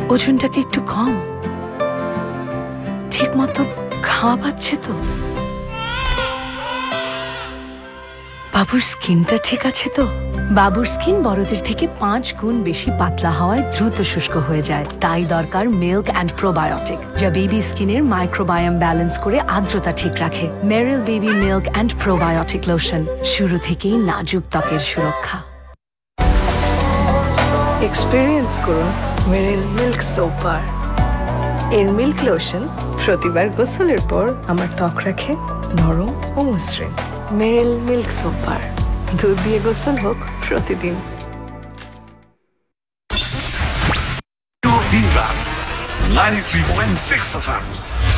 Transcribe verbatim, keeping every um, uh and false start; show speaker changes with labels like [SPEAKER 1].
[SPEAKER 1] ওজনটাকে একটু কম, ঠিক মতো খাওয়া পাচ্ছে তো? বাবুর স্কিনটা ঠিক আছে তো? বাবুর স্কিন বড়দের থেকে পাঁচ গুণ বেশি পাতলা হওয়ায় দ্রুত শুষ্ক হয়ে যায়, তাই দরকার মিল্ক অ্যান্ড প্রোবায়োটিক, যা বেবি স্কিনের মাইক্রোবায়োম ব্যালেন্স করে আর্দ্রতা ঠিক রাখে। মেরিল baby milk and probiotic lotion, শুরু থেকেই নাজুক ত্বকের সুরক্ষা। এক্সপেরিয়েন্স করুন মেরিল মিল্ক সোপার। এর মিল্ক লোশন প্রতিবার গোসলের পর আমার ত্বক রাখে নরম ও মসৃণ। মেরিল মিল্ক সোপার, দুধ দিয়ে গোসল হোক প্রতিদিন।
[SPEAKER 2] দিন রাত ninety three point six F M.